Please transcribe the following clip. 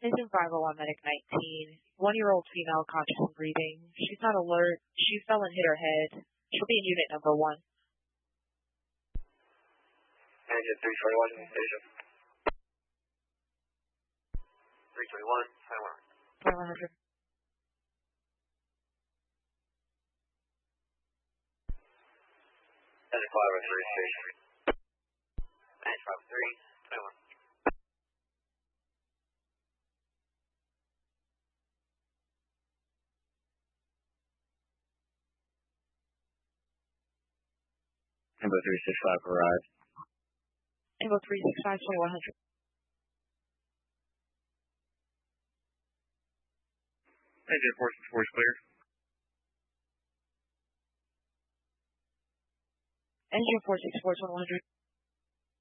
Engine 501 Medic 19. 1-year-old female conscious and breathing. She's not alert. She fell and hit her head. She'll be in unit number 1. Engine 321, station. 321, 2100. Engine 503, station. Engine 503, 21. Invo 365 arrived. Invo 365, 2100. Engine 464 is clear. Engine 464, 2100.